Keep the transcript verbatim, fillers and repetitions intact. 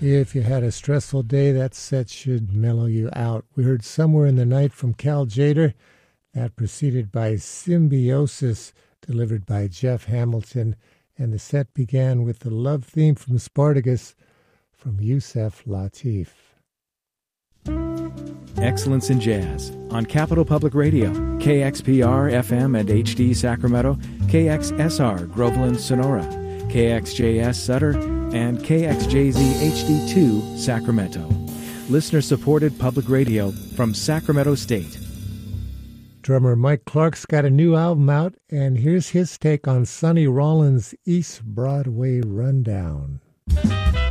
If you had a stressful day, that set should mellow you out. We heard Somewhere in the Night from Cal Tjader, that preceded by Symbiosis, delivered by Jeff Hamilton, and the set began with the love theme from Spartacus from Yusef Lateef. Excellence in Jazz on Capital Public Radio, K X P R F M and H D Sacramento, K X S R Groveland Sonora, K X J S Sutter, and K X J Z H D two Sacramento. Listener-supported public radio from Sacramento State. Drummer Mike Clark's got a new album out, and here's his take on Sonny Rollins' East Broadway Rundown.